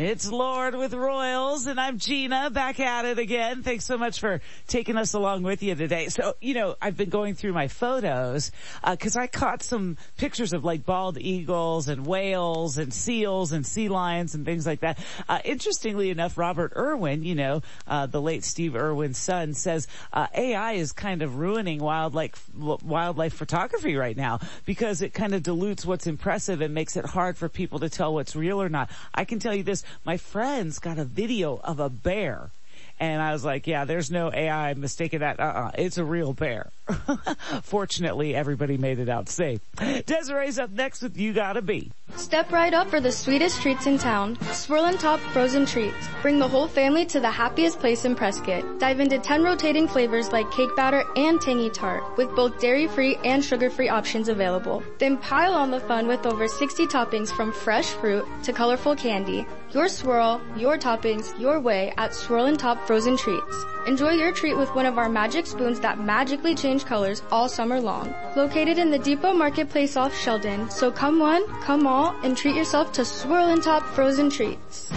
It's Lord with Royals, and I'm Gina, back at it again. Thanks so much for taking us along with you today. So, I've been going through my photos, cause I caught some pictures of like bald eagles and whales and seals and sea lions and things like that. Interestingly enough, Robert Irwin, the late Steve Irwin's son, says, AI is kind of ruining wildlife photography right now because it kind of dilutes what's impressive and makes it hard for people to tell what's real or not. I can tell you this, my friends got a video of a bear. And I was like, yeah, there's no AI mistaking that. It's a real bear. Fortunately, everybody made it out safe. Desiree's up next with You Gotta Be. Step right up for the sweetest treats in town. Swirl & Top Frozen Treats. Bring the whole family to the happiest place in Prescott. Dive into 10 rotating flavors like cake batter and tangy tart, with both dairy-free and sugar-free options available. Then pile on the fun with over 60 toppings from fresh fruit to colorful candy. Your swirl, your toppings, your way at Swirl & Top Frozen Treats. Enjoy your treat with one of our magic spoons that magically change colors all summer long. Located in the Depot Marketplace off Sheldon, so come one, come all, and treat yourself to Swirl & Top Frozen Treats.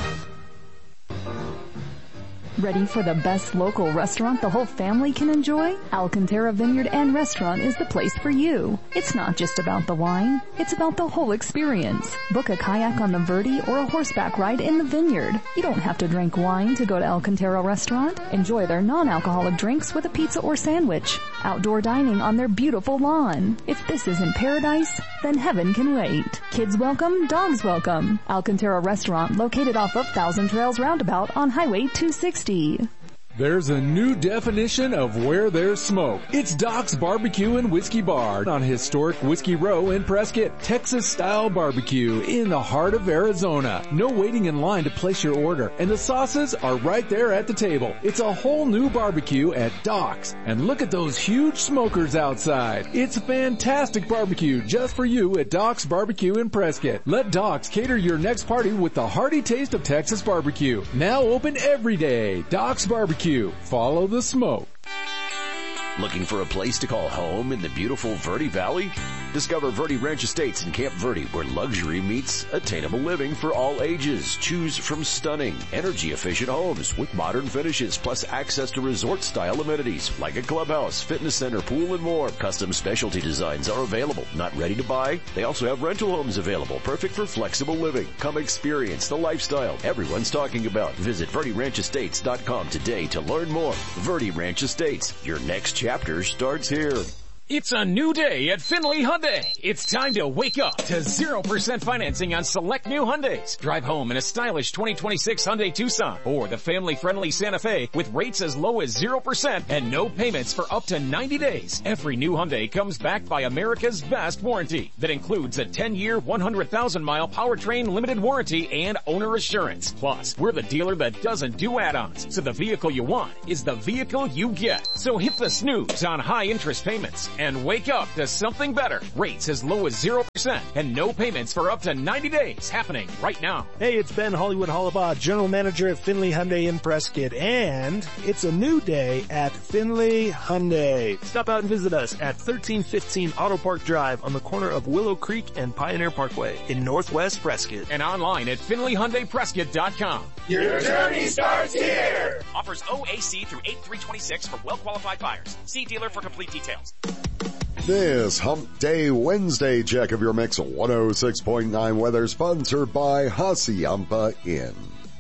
Ready for the best local restaurant the whole family can enjoy? Alcantara Vineyard and Restaurant is the place for you. It's not just about the wine, it's about the whole experience. Book a kayak on the Verde or a horseback ride in the vineyard. You don't have to drink wine to go to Alcantara Restaurant. Enjoy their non-alcoholic drinks with a pizza or sandwich. Outdoor dining on their beautiful lawn. If this isn't paradise, then heaven can wait. Kids welcome, dogs welcome. Alcantara Restaurant located off of Thousand Trails Roundabout on Highway 260. There's a new definition of where there's smoke. It's Doc's Barbecue and Whiskey Bar on historic Whiskey Row in Prescott. Texas-style barbecue in the heart of Arizona. No waiting in line to place your order, and the sauces are right there at the table. It's a whole new barbecue at Doc's. And look at those huge smokers outside. It's a fantastic barbecue just for you at Doc's Barbecue in Prescott. Let Doc's cater your next party with the hearty taste of Texas barbecue. Now open every day. Doc's Barbecue. Follow the smoke. Looking for a place to call home in the beautiful Verde Valley? Discover Verde Ranch Estates in Camp Verde, where luxury meets attainable living for all ages. Choose from stunning, energy-efficient homes with modern finishes, plus access to resort-style amenities like a clubhouse, fitness center, pool, and more. Custom specialty designs are available. Not ready to buy? They also have rental homes available, perfect for flexible living. Come experience the lifestyle everyone's talking about. Visit VerdeRanchEstates.com today to learn more. Verde Ranch Estates, your next chapter starts here. It's a new day at Findlay Hyundai. It's time to wake up to 0% financing on select new Hyundais. Drive home in a stylish 2026 Hyundai Tucson or the family-friendly Santa Fe with rates as low as 0% and no payments for up to 90 days. Every new Hyundai comes backed by America's best warranty that includes a 10-year, 100,000-mile powertrain limited warranty and owner assurance. Plus, we're the dealer that doesn't do add-ons, so the vehicle you want is the vehicle you get. So hit the snooze on high interest payments and wake up to something better. Rates as low as 0% and no payments for up to 90 days happening right now. Hey, it's Ben Hollywood Hollabaugh, General Manager at Findlay Hyundai in Prescott, and it's a new day at Findlay Hyundai. Stop out and visit us at 1315 Auto Park Drive on the corner of Willow Creek and Pioneer Parkway in Northwest Prescott. And online at FindlayHyundaiPrescott.com. Your journey starts here! Offers OAC through 8/3/26 for well-qualified buyers. See dealer for complete details. This Hump Day Wednesday check of your mix 106.9 weather sponsored by Hacienda Inn.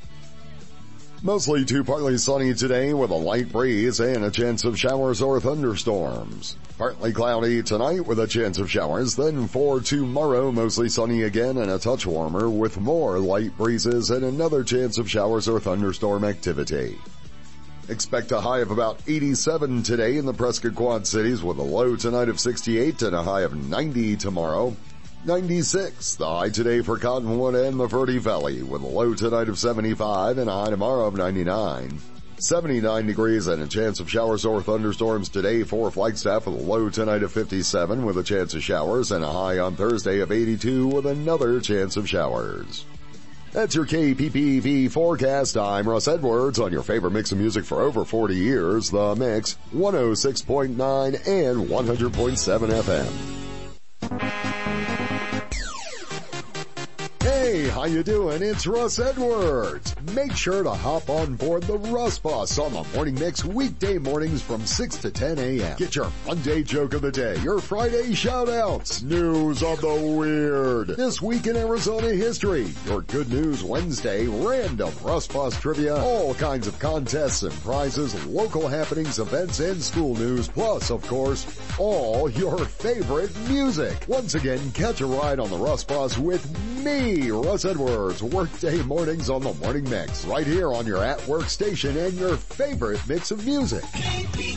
Mostly to partly sunny today with a light breeze and a chance of showers or thunderstorms. Partly cloudy tonight with a chance of showers, then for tomorrow mostly sunny again and a touch warmer with more light breezes and another chance of showers or thunderstorm activity. Expect a high of about 87 today in the Prescott Quad Cities with a low tonight of 68 and a high of 90 tomorrow. 96 the high today for Cottonwood and the Verde Valley with a low tonight of 75 and a high tomorrow of 99. 79 degrees and a chance of showers or thunderstorms today for Flagstaff with a low tonight of 57 with a chance of showers and a high on Thursday of 82 with another chance of showers. That's your KPPV forecast. I'm Russ Edwards on your favorite mix of music for over 40 years. The Mix, 106.9 and 100.7 FM. Hey, how you doing? It's Russ Edwards. Make sure to hop on board the Russ Bus on the Morning Mix weekday mornings from 6 to 10 a.m. Get your Monday joke of the day, your Friday shout-outs, news of the weird, this week in Arizona history, your Good News Wednesday, random Russ Bus trivia, all kinds of contests and prizes, local happenings, events, and school news, plus, of course, all your favorite music. Once again, catch a ride on the Russ Bus with me, Russ Edwards, workday mornings on the Morning Mix, right here on your at-work station and your favorite mix of music.